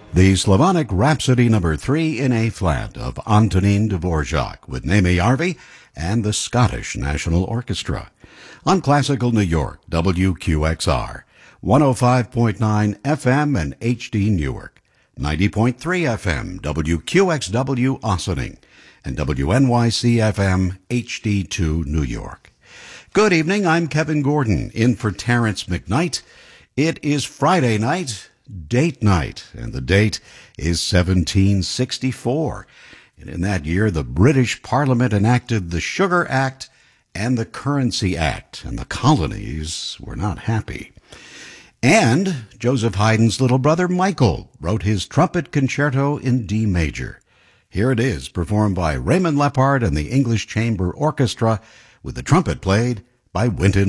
The Slavonic Rhapsody No. 3 in A-flat of Antonin Dvorak with Naomi Arvey and the Scottish National Orchestra. On Classical New York, WQXR, 105.9 FM and HD Newark, 90.3 FM, WQXW Ossining, and WNYC FM HD2 New York. Good evening, I'm Kevin Gordon, in for Terrence McKnight. It is Friday night, date night, and the date is 1764. And in that year, the British Parliament enacted the Sugar Act and the Currency Act, and the colonies were not happy. And Joseph Haydn's little brother Michael wrote his trumpet concerto in D major. Here it is, performed by Raymond Lepard and the English Chamber Orchestra, with the trumpet played by Wynton